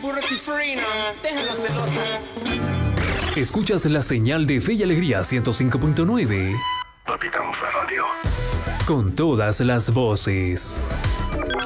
Déjalo celosa. Escuchas la señal de Fe y Alegría 105.9. Papita Radio. Con todas las voces.